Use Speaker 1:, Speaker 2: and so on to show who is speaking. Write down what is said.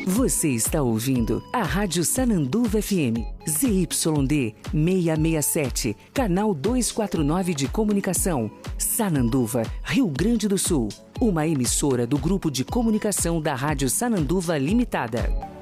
Speaker 1: Você está ouvindo a Rádio Sananduva FM, ZYD 667, canal 249 de comunicação, Sananduva, Rio Grande do Sul. Uma emissora do Grupo de Comunicação da Rádio Sananduva Limitada.